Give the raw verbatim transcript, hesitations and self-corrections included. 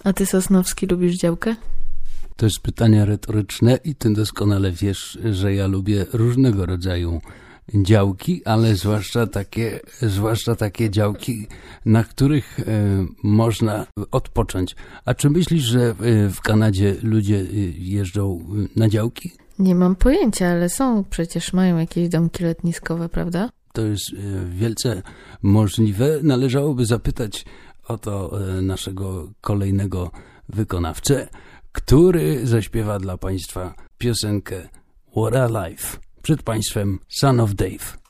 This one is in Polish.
A ty, Sosnowski, lubisz działkę? To jest pytanie retoryczne i ty doskonale wiesz, że ja lubię różnego rodzaju działki, ale zwłaszcza takie, zwłaszcza takie działki, na których e, można odpocząć. A czy myślisz, że e, w Kanadzie ludzie e, jeżdżą na działki? Nie mam pojęcia, ale są, przecież mają jakieś domki letniskowe, prawda? To jest e, wielce możliwe. Należałoby zapytać o to e, naszego kolejnego wykonawcę, który zaśpiewa dla Państwa piosenkę What a Life. Przed Państwem Son of Dave.